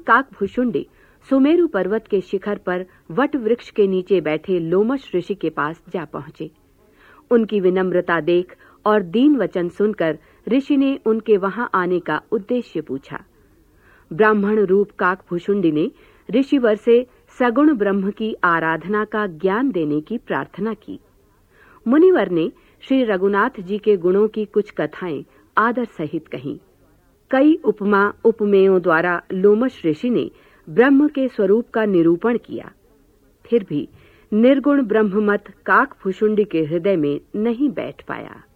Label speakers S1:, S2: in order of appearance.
S1: काकभुशुंडी सुमेरु पर्वत के शिखर पर वट वृक्ष के नीचे बैठे लोमश ऋषि के पास जा पहुंचे। उनकी विनम्रता देख और दीन वचन सुनकर ऋषि ने उनके वहां आने का उद्देश्य पूछा। ब्राह्मण रूप काकभुशुंडी ने ऋषिवर से सगुण ब्रह्म की आराधना का ज्ञान देने की प्रार्थना की। मुनिवर ने श्री रघुनाथ जी के गुणों की कुछ कथाएं आदर सहित कहीं। कई उपमा उपमेयों द्वारा लोमश ऋषि ने ब्रह्म के स्वरूप का निरूपण किया। फिर भी निर्गुण ब्रह्ममत काकभुशुंडी के हृदय में नहीं बैठ पाया।